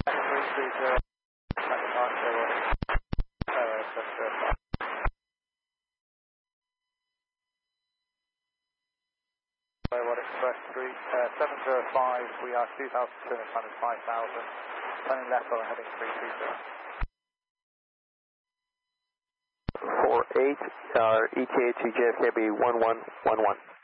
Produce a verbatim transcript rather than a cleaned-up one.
three three zero, second mark, zero, uh, seven zero five. What Express three, uh, seven zero five, we are two thousand two hundred, planning five thousand, turning left on heading three three zero. four eight, our E T A to J F K be one one one one.